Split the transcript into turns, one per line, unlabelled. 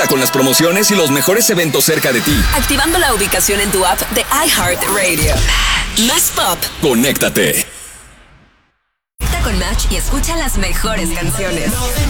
Conecta con las promociones y los mejores eventos cerca de ti.
Activando la ubicación en tu app de iHeartRadio. Más pop.
Conéctate.
Conecta con Match y escucha las mejores canciones.